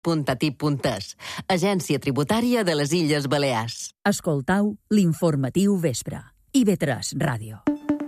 www.atip.es, Agència Tributària de les Illes Balears. Escoltau l'informatiu vespre. IB3 Ràdio.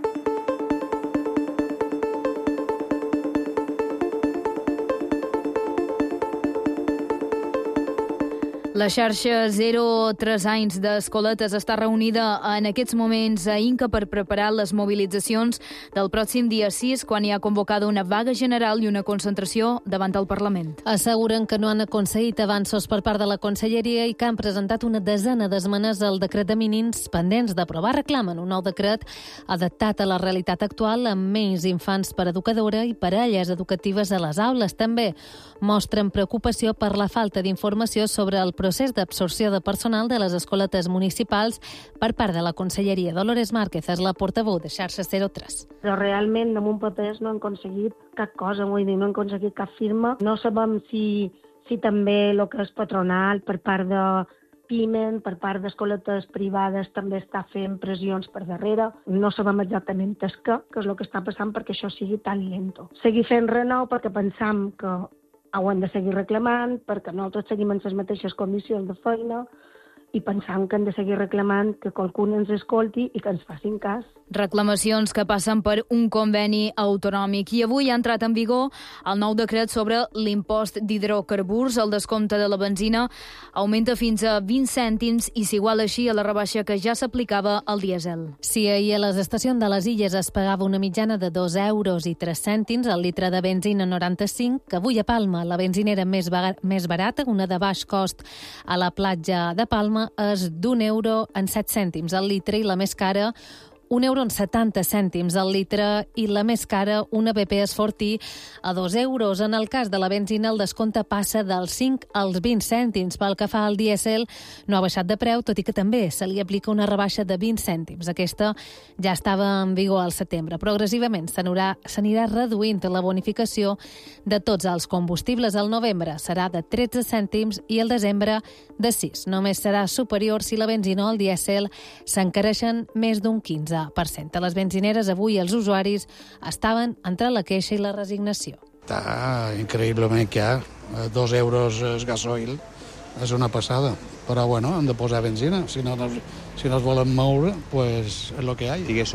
La xarxa 0-3 anys d'escoletes està reunida en aquests moments a Inca per preparar les mobilitzacions del pròxim dia 6, quan hi ha convocada una vaga general i una concentració davant el Parlament. Asseguren que no han aconseguit avanços per part de la Conselleria i que han presentat una desena d'esmenes al decret de mínims pendents d'aprovar. Reclamen un nou decret adaptat a la realitat actual amb menys infants per educadora i parelles educatives a les aules. També mostren preocupació per la falta d'informació sobre el procés d'absorció de personal de les escoletes municipals per part de la Conselleria. Dolores Márquez és la portaveu de xarxa 0-3. Però realment, damunt papers, no han aconseguit cap cosa, vull dir, no han aconseguit cap firma. No sabem si també el que és patronal per part de PIMEN, per part d'escoletes privades, també està fent pressions per darrere. No sabem exactament què és el que està passant perquè això sigui tan lento. Seguir fent renou perquè pensam que ho hem de seguir reclamant, perquè nosaltres seguim en les mateixes condicions de feina i pensam que hem de seguir reclamant que qualcú ens escolti i que ens facin cas. Reclamacions que passen per un conveni autonòmic. I avui ha entrat en vigor el nou decret sobre l'impost d'hidrocarburs. El descompte de la benzina augmenta fins a 20 cèntims i s'iguala així a la rebaixa que ja s'aplicava al dièsel. Si ahir a les estacions de les Illes es pagava una mitjana de 2 euros i 3 cèntims al litre de benzina 95, que avui a Palma la benzina era més barata, una de baix cost a la platja de Palma, és d'1 euro en 7 cèntims al litre i la més cara 1 euro en 70 cèntims al litre i la més cara, una BP Esfortí, a 2 euros. En el cas de la benzina, el descompte passa dels 5 als 20 cèntims. Pel que fa al dièsel, no ha baixat de preu, tot i que també se li aplica una rebaixa de 20 cèntims. Aquesta ja estava en vigor al setembre. Progressivament s'anirà reduint la bonificació de tots els combustibles. Al novembre serà de 13 cèntims i el desembre de 6. Només serà superior si la benzina o el dièsel s'encareixen més d'un 15%. A les benzineres avui els usuaris estaven entre la queixa i la resignació. Està increïblement car. 2 euros el gasoil és una passada. Però bueno, han de posar benzina. Si no es volen moure, pues es lo que hay. Sigue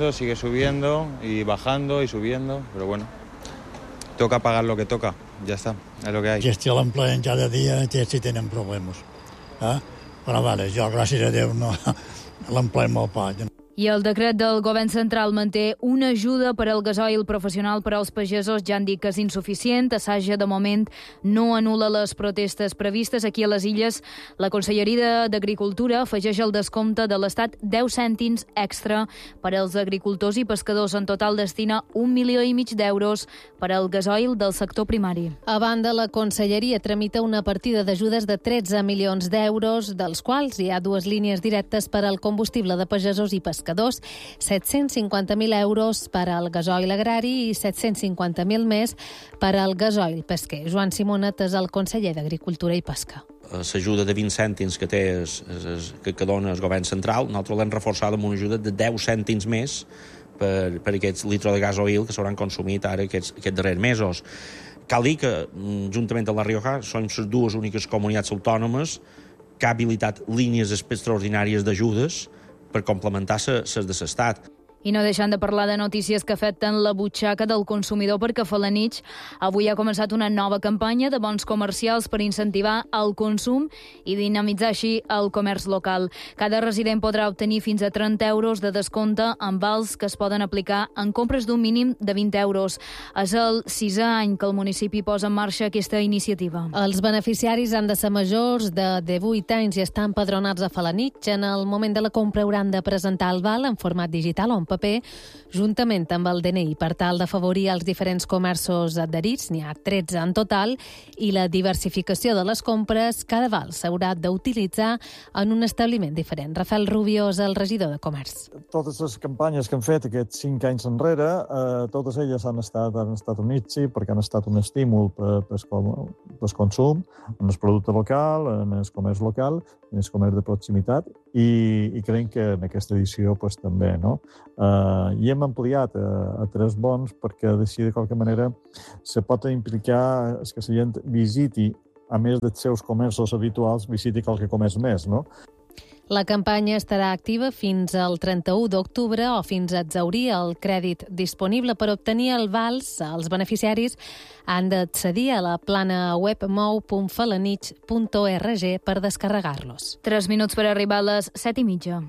subiendo y bajando y subiendo, pero bueno, toca pagar lo que toca, ya está, es lo que hay. Gestió l'empleem cada dia, sí tenen problemes. Però vale, jo, gràcies a Déu, no l'empleem molt poc. I el decret del govern central manté una ajuda per al gasoil professional per als pagesos. Ja han dit que és insuficient. Assaja, de moment, no anul·la les protestes previstes. Aquí a les Illes, la Conselleria d'Agricultura afegeix el descompte de l'Estat 10 cèntims extra per als agricultors i pescadors. En total destina 1,5 milions d'euros per al gasoil del sector primari. A banda, la Conselleria tramita una partida d'ajudes de 13 milions d'euros, dels quals hi ha 2 línies directes per al combustible de pagesos i pescadors. 750.000 euros per al gasoil agrari i 750.000 més per al gasoil pesquer. Joan Simonet és el conseller d'Agricultura i Pesca. L'ajuda de 20 cèntims que té que dona el govern central, nosaltres l'hem reforçat amb una ajuda de 10 cèntims més per aquests litres de gasoil que s'hauran consumit ara aquests darrers mesos. Cal dir que, juntament amb La Rioja, són les 2 úniques comunitats autònomes que ha habilitat línies extraordinàries d'ajudes per complementar les de l'Estat. I no deixant de parlar de notícies que afecten la butxaca del consumidor, perquè Felanitx avui ha començat una nova campanya de bons comercials per incentivar el consum i dinamitzar així el comerç local. Cada resident podrà obtenir fins a 30 euros de descompte en vals que es poden aplicar en compres d'un mínim de 20 euros. És el 6è any que el municipi posa en marxa aquesta iniciativa. Els beneficiaris han de ser majors de 18 anys i estar empadronats a Felanitx. En el moment de la compra hauran de presentar el val en format digital o en paper, juntament amb el DNI, per tal d'afavorir els diferents comerços adherits. N'hi ha 13 en total, i la diversificació de les compres. Cada val s'haurà d'utilitzar en un establiment diferent. Rafael Rubio és el regidor de Comerç. Totes les campanyes que han fet aquests 5 anys enrere, totes elles han estat un inici, perquè han estat un estímul pel consum, en el producte local, en el comerç local, en el comerç de proximitat, i creiem que en aquesta edició pues, també, no? I hem ampliat a 3 bons perquè així de qualque manera se pot implicar que la gent visiti a més dels seus comerços habituals, visiti qualque comerç més, no? La campanya estarà activa fins al 31 d'octubre o fins a exhaurir el crèdit disponible. Per obtenir el vals, els beneficiaris han d'accedir a la plana web mou.felanitx.org per descarregar-los. 3 minuts per arribar a les 7:30.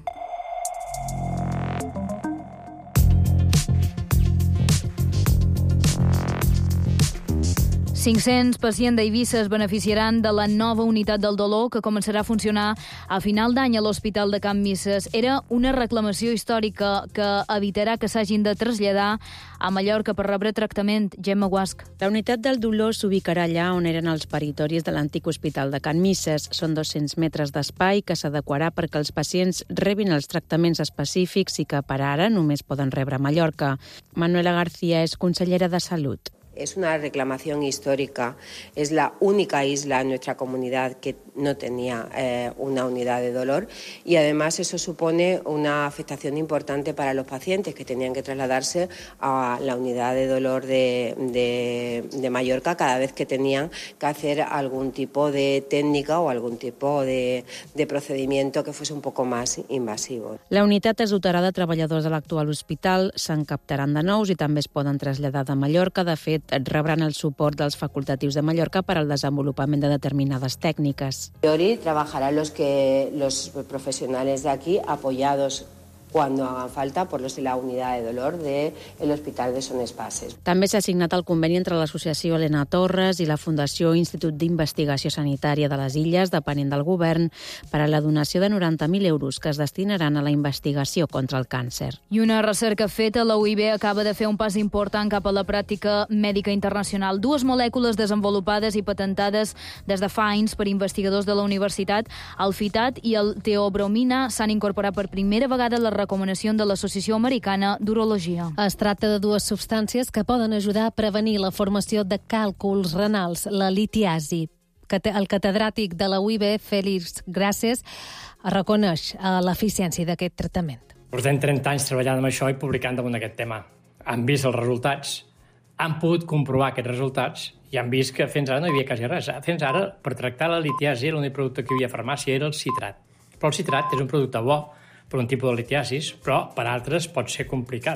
500 pacients d'Eivissa es beneficiaran de la nova unitat del dolor que començarà a funcionar a final d'any a l'Hospital de Can Misses. Era una reclamació històrica que evitarà que s'hagin de traslladar a Mallorca per rebre tractament. Gemma Guasc. La unitat del dolor s'ubicarà allà on eren els peritoris de l'antic Hospital de Can Misses. Són 200 metres d'espai que s'adequarà perquè els pacients rebin els tractaments específics i que per ara només poden rebre a Mallorca. Manuela García és consellera de Salut. Es una reclamación histórica. Es la única isla en nuestra comunidad que no tenía una unidad de dolor y además eso supone una afectación importante para los pacientes que tenían que trasladarse a la unidad de dolor de Mallorca cada vez que tenían que hacer algún tipo de técnica o algún tipo de procedimiento que fuese un poco más invasivo. La unitat es dotarà de treballadors de l'actual hospital, se'n captaran de nous i també es poden traslladar de Mallorca. De fet, rebran el suport dels facultatius de Mallorca per al desenvolupament de determinades tècniques. A priori trabajarán los profesionales de aquí apoyados cuando hagan falta por los de la unidad de dolor del Hospital de Son Espases. També s'ha signat el conveni entre l'associació Helena Torres i la Fundació Institut d'Investigació Sanitària de les Illes, depenent del govern, per a la donació de 90.000 euros que es destinaran a la investigació contra el càncer. I una recerca feta, la UIB acaba de fer un pas important cap a la pràctica mèdica internacional. 2 molècules desenvolupades i patentades des de fa anys per investigadors de la universitat, el fitat i el teobromina, s'han incorporat per primera vegada a la recomanació de l'Associació Americana d'Urologia. Es tracta de 2 substàncies que poden ajudar a prevenir la formació de càlculs renals, la litiasi. El catedràtic de la UIB, Félix Grases, reconeix l'eficiència d'aquest tractament. Portem 30 anys treballant amb això i publicant damunt d'aquest tema. Han vist els resultats, han pogut comprovar aquests resultats i han vist que fins ara no hi havia quasi res. Fins ara, per tractar la litiasi, l'únic producte que hi havia a farmàcia era el citrat. Però el citrat és un producte bo per un tipus de litiasis, però per altres pot ser complicat.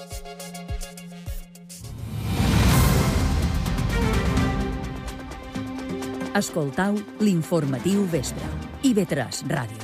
Escoltau l'informatiu vespre. IB3 Ràdio.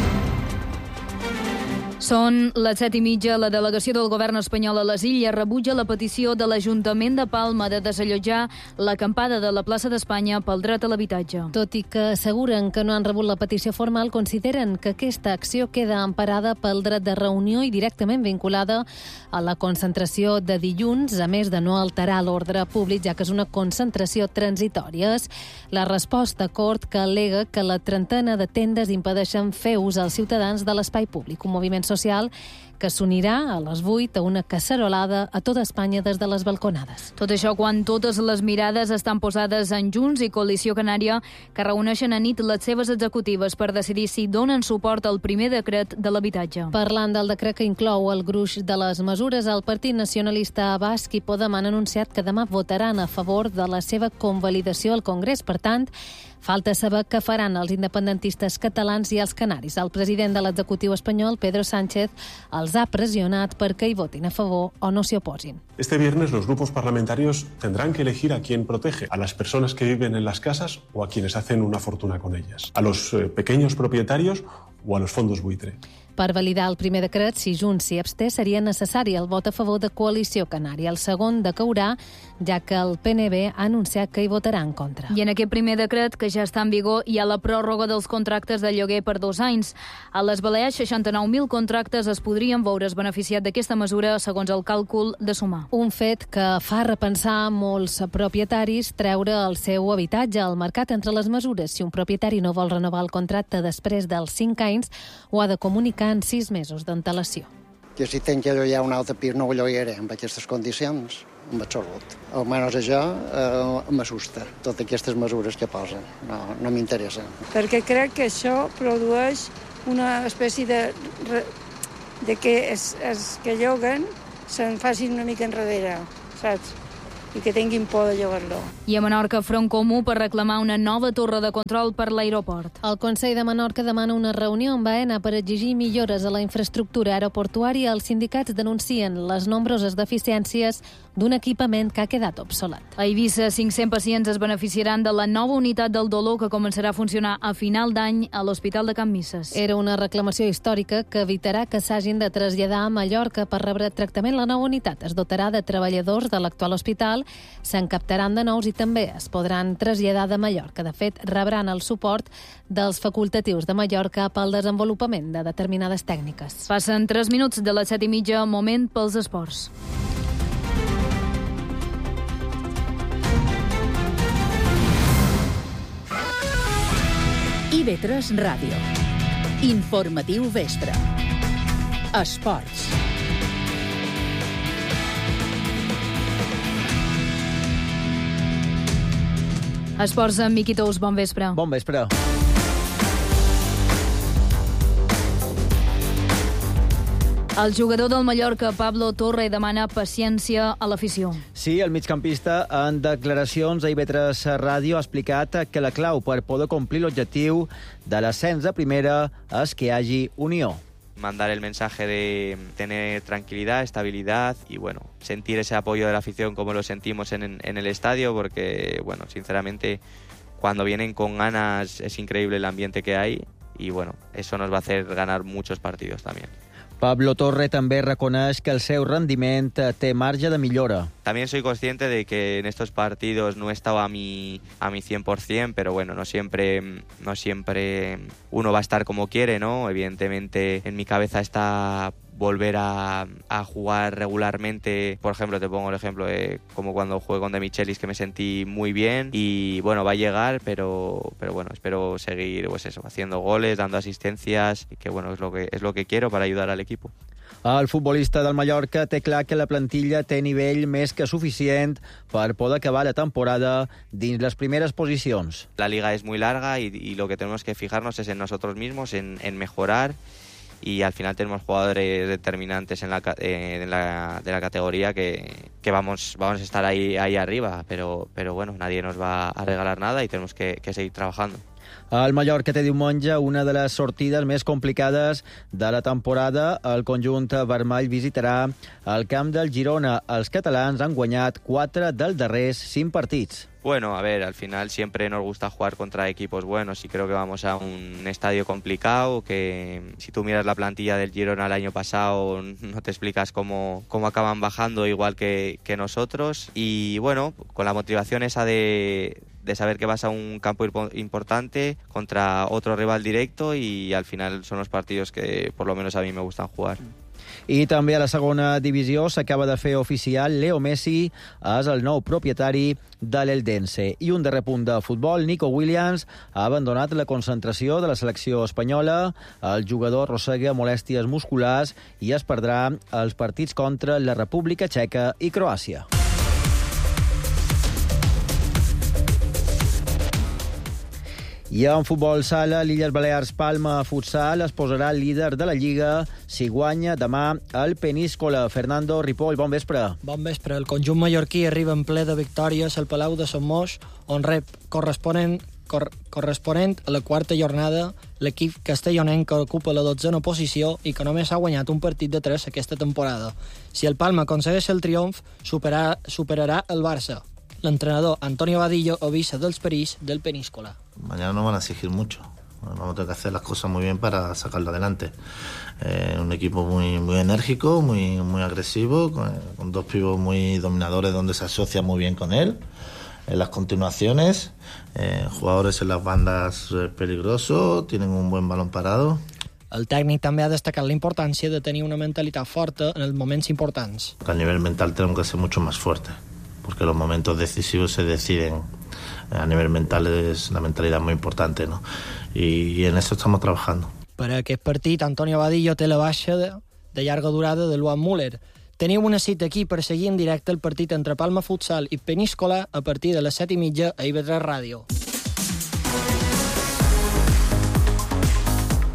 Són les 7:30. La delegació del govern espanyol a les Illes rebutja la petició de l'Ajuntament de Palma de desallotjar l'acampada de la plaça d'Espanya pel dret a l'habitatge. Tot i que asseguren que no han rebut la petició formal, consideren que aquesta acció queda emparada pel dret de reunió i directament vinculada a la concentració de dilluns, a més de no alterar l'ordre públic, ja que és una concentració transitòria. És la resposta cort que al·lega que la trentena de tendes impedeixen fer ús als ciutadans de l'espai públic, un moviment social que s'unirà a les 8 a una cacerolada a tota Espanya des de les balconades. Tot això quan totes les mirades estan posades en Junts i Coalició Canària, que reuneixen a nit les seves executives per decidir si donen suport al primer decret de l'habitatge. Parlant del decret que inclou el gruix de les mesures, el Partit Nacionalista Basc i Podem han anunciat que demà votaran a favor de la seva convalidació al Congrés. Per tant, falta saber què faran els independentistes catalans i els canaris. El president de l'executiu espanyol, Pedro Sánchez, els ha pressionat perquè hi votin a favor o no s'hi oposin. Este viernes los grupos parlamentarios tendrán que elegir a quién protege, a las personas que viven en las casas o a quienes hacen una fortuna con ellas, a los pequeños propietarios o a los fondos buitre. Per validar el primer decret, si Junts s'hi absté, seria necessari el vot a favor de Coalició Canària. El segon decaurà, ja que el PNB ha anunciat que hi votarà en contra. I en aquest primer decret, que ja està en vigor, hi ha la pròrroga dels contractes de lloguer per 2 anys. A les Balears, 69.000 contractes es podrien veure's beneficiat d'aquesta mesura, segons el càlcul de Sumar. Un fet que fa repensar molts propietaris treure el seu habitatge al mercat. Entre les mesures, si un propietari no vol renovar el contracte després dels 5 anys, ho ha de comunicar en 6 mesos d'antelació. Jo si tenc que llogar un altre pis no ho llogaré amb aquestes condicions, en absolut. Almenys això m'assusta, totes aquestes mesures que posen. No m'interessa. Perquè crec que això produeix una espècie de que els que lloguen se'n facin una mica enrere, saps? i que tinguin por de llogar-lo. I a Menorca, front comú per reclamar una nova torre de control per l'aeroport. El Consell de Menorca demana una reunió amb AENA per exigir millores a la infraestructura aeroportuària. Els sindicats denuncien les nombroses deficiències d'un equipament que ha quedat obsolet. A Eivissa, 500 pacients es beneficiaran de la nova unitat del dolor que començarà a funcionar a final d'any a l'Hospital de Can Misses. Era una reclamació històrica que evitarà que s'hagin de traslladar a Mallorca per rebre tractament. La nova unitat es dotarà de treballadors de l'actual hospital, se'n captaran de nous i també es podran traslladar de Mallorca. De fet, rebran el suport dels facultatius de Mallorca pel desenvolupament de determinades tècniques. Passen 3 minuts de les 7:30, moment pels esports. IB3 Ràdio. Informatiu vespre. Esports. Esports amb Miqui Tous, bon vespre. Bon vespre. El jugador del Mallorca, Pablo Torre, demana paciència a l'afició. Sí, el migcampista, en declaracions a IB3 Ràdio, ha explicat que la clau per poder complir l'objectiu de l'ascens a primera és que hi hagi unió. Mandar el mensaje de tener tranquilidad, estabilidad y, bueno, sentir ese apoyo de la afición como lo sentimos en el estadio, porque, bueno, sinceramente, cuando vienen con ganas es increíble el ambiente que hay y, bueno, eso nos va a hacer ganar muchos partidos también. Pablo Torre també reconeix que el seu rendiment té marge de millora. También soy consciente de que en estos partidos no he estado a mi 100%, pero bueno, no siempre uno va a estar como quiere, ¿no? Evidentemente en mi cabeza está volver a jugar regularmente. Por ejemplo, te pongo el ejemplo de como cuando jugué con De Michelis, que me sentí muy bien y bueno, va a llegar, pero bueno, espero seguir pues eso, haciendo goles, dando asistencias, y que bueno, es lo que quiero para ayudar al equipo. El futbolista del Mallorca té clar que la plantilla té nivell més que suficient per poder acabar la temporada dins les primeres posicions. La liga es muy larga y lo que tenemos que fijarnos es en nosotros mismos, en mejorar. Y al final tenemos jugadores determinantes de la categoría que vamos a estar ahí arriba, pero bueno, nadie nos va a regalar nada y tenemos que seguir trabajando. El Mallorca té diumenge una de les sortides més complicades de la temporada. El conjunt vermell visitarà el camp del Girona. Els catalans han guanyat 4 dels darrers 5 partits. Bueno, a ver, al final siempre nos gusta jugar contra equipos buenos y creo que vamos a un estadio complicado, que si tú miras la plantilla del Girona el año pasado no te explicas cómo acaban bajando igual que nosotros. Y bueno, con la motivación esa de saber que vas a un campo importante contra otro rival directo y al final son los partidos que por lo menos a mí me gustan jugar. I també a la segona divisió s'acaba de fer oficial Leo Messi és el nou propietari de l'Eldense. I un darrer punt de futbol, Nico Williams ha abandonat la concentració de la selecció espanyola. El jugador arrossega molèsties musculars i es perdrà els partits contra la República Txeca i Croàcia. I en futbol sala, l'Illes Balears Palma Futsal es posarà líder de la Lliga si guanya demà el Peníscola. Fernando Ripoll, bon vespre. Bon vespre. El conjunt mallorquí arriba en ple de victòries al Palau de Sant Mos, on rep corresponent a la quarta jornada l'equip castellonenc que ocupa la 12a posició i que només ha guanyat un partit de 3 aquesta temporada. Si el Palma aconsegueix el triomf, superarà el Barça. L'entrenador Antonio Vadillo avisa dels perills del Peníscola. Mañana nos van a exigir mucho. Vamos a tener que hacer las cosas muy bien para sacarlo adelante. Un equipo muy enérgico, muy agresivo, con dos pibos muy dominadores donde se asocia muy bien con él. En las continuaciones, jugadores en las bandas peligrosos, tienen un buen balón parado. El tècnic també ha destacat la importància de tenir una mentalitat forta en els moments importants. A nivel mental tenemos que ser mucho más fuertes, porque los momentos decisivos se deciden. A nivel mental es la mentalidad muy importante, ¿no? Y en eso estamos trabajando. Per a aquest partit, Antonio Vadillo té la baixa de llarga durada de Luan Müller. Teniu una cita aquí per seguir en directe el partit entre Palma Futsal i Peníscola a partir de les 7:30 a IB3 Ràdio.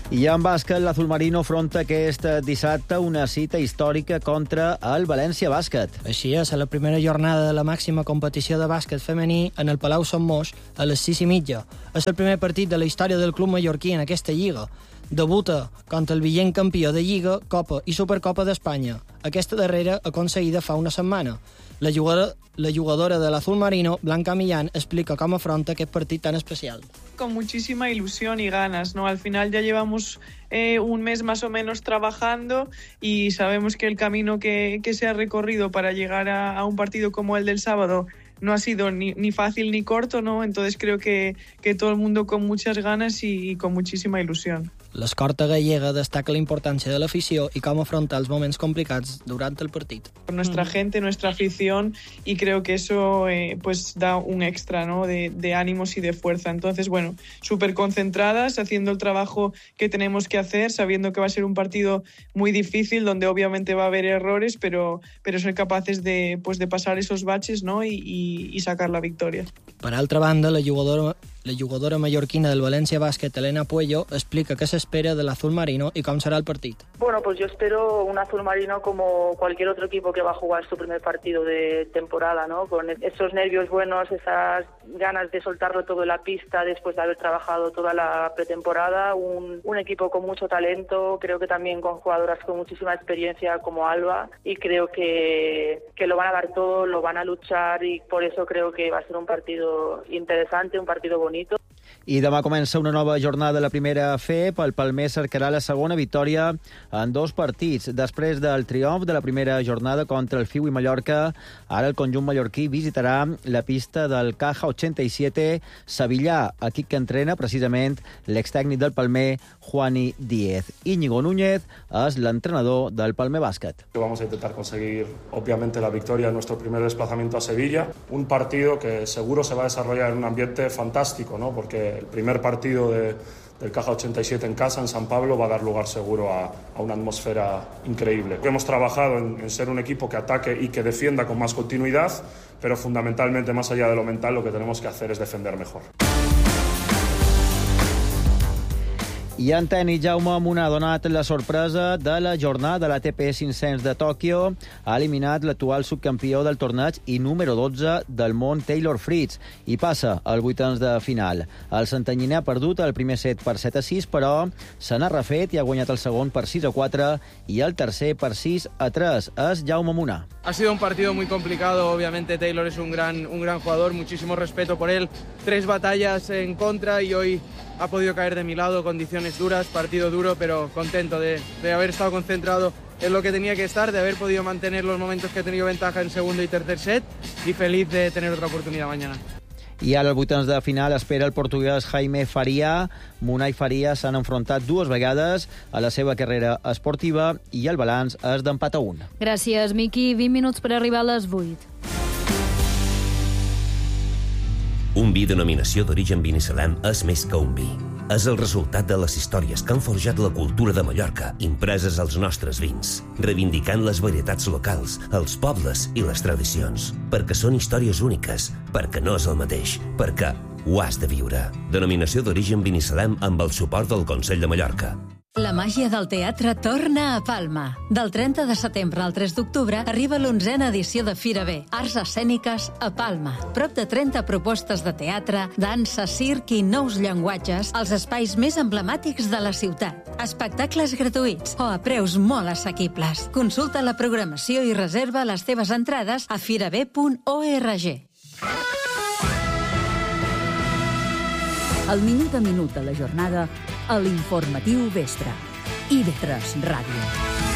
I en bàsquet, l'Azul Marino afronta aquest dissabte una cita històrica contra el València Bàsquet. Així és, a la primera jornada de la màxima competició de bàsquet femení en el Palau Sant Moix a les 6:30. És el primer partit de la història del club mallorquí en aquesta lliga. Debuta contra el vigent campió de Lliga, Copa i Supercopa d'Espanya. Aquesta darrera aconseguida fa una setmana. La jugadora de l'Azul Marino, Blanca Millán, explica cómo afronta aquest partit tan especial. Con muchísima ilusión y ganas, ¿no? Al final ya llevamos un mes más o menos trabajando y sabemos que el camino que se ha recorrido para llegar a un partido como el del sábado no ha sido ni fácil ni corto, ¿no? Entonces creo que todo el mundo con muchas ganas y con muchísima ilusión. L'escorta gallega destaca la importància de l'afició i com afrontar els moments complicats durant el partit. Nuestra gente, nuestra afición, y creo que eso pues da un extra, ¿no? de ánimos y de fuerza. Entonces, bueno, súper concentradas, haciendo el trabajo que tenemos que hacer, sabiendo que va a ser un partido muy difícil, donde obviamente va a haber errores, pero ser capaces de pasar esos baches, ¿no? y sacar la victoria. Per altra banda, la jugadora mallorquina del València Bàsquet, Elena Puello, explica què s'espera de l'Azul Marino y cómo será el partido. Bueno, pues yo espero un Azul Marino como cualquier otro equipo que va a jugar su primer partido de temporada, ¿no? Con esos nervios buenos, esas ganas de soltarlo todo en la pista después de haber trabajado toda la pretemporada. Un equipo con mucho talento, creo que también con jugadoras con muchísima experiencia como Alba, y creo que lo van a dar todo, lo van a luchar, y por eso creo que va a ser un partido interesante, un partido bonito. I demà comença una nova jornada a la primera FEP. El Palmer cercarà la segona victòria en 2 partits. Després del triomf de la primera jornada contra el FIU i Mallorca, ara el conjunt mallorquí visitarà la pista del Caja 87 Sevillà, equip que entrena precisament l'extècnic del Palmer, Juani Díez. Íñigo Núñez és l'entrenador del Palmer Bàsquet. Vamos a intentar conseguir, obviamente, la victoria en nuestro primer desplazamiento a Sevilla. Un partido que seguro se va a desarrollar en un ambiente fantástico, ¿no? Porque el primer partido del Caja 87 en casa, en San Pablo, va a dar lugar seguro a una atmósfera increíble. Hemos trabajado en ser un equipo que ataque y que defienda con más continuidad, pero fundamentalmente, más allá de lo mental, lo que tenemos que hacer es defender mejor. I en tenis, Jaume Munar ha donat la sorpresa de la jornada de l'ATP 500 de Tòquio. Ha eliminat l'actual subcampió del torneig i número 12 del món, Taylor Fritz, i passa al vuitens de final. El santanyiner ha perdut el primer set per 7-6, però se n'ha refet i ha guanyat el segon per 6-4 i el tercer per 6-3. És Jaume Munar. Ha sido un partido muy complicado, obviamente Taylor es un gran jugador, muchísimo respeto por él. 3 batallas en contra y hoy ha podido caer de mi lado, condiciones duras, partido duro, pero contento de haber estado concentrado en lo que tenía que estar, de haber podido mantener los momentos que he tenido ventaja en segundo y tercer set, y feliz de tener otra oportunidad mañana. I ara, al vuitens de final, espera el portuguès Jaime Faria. Munar i Faria s'han enfrontat 2 vegades a la seva carrera esportiva i el balanç és d'empat a 1. Gràcies, Miqui. 20 minuts per arribar a les 8. Un vi denominació d'origen Binissalem és més que un vi. És el resultat de les històries que han forjat la cultura de Mallorca, impreses als nostres vins, reivindicant les varietats locals, els pobles i les tradicions. Perquè són històries úniques, perquè no és el mateix, perquè ho has de viure. Denominació d'origen Binissalem amb el suport del Consell de Mallorca. La màgia del teatre torna a Palma. Del 30 de setembre al 3 d'octubre arriba l'11a edició de Fira B, Arts Escèniques a Palma. Prop de 30 propostes de teatre, dansa, circ i nous llenguatges als espais més emblemàtics de la ciutat. Espectacles gratuïts o a preus molt assequibles. Consulta la programació i reserva les teves entrades a firab.org. El minut a minut de la jornada a l'Informatiu Vespre. IB3 Ràdio.